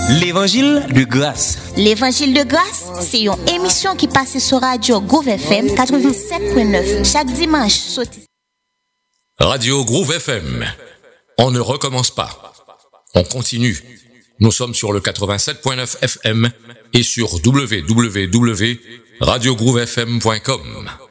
L'évangile de grâce. L'évangile de grâce, c'est une émission qui passe sur Radio Groove FM 87.9 chaque dimanche. Radio Groove FM. On ne recommence pas. On continue. Nous sommes sur le 87.9 FM et sur www.radiogroovefm.com.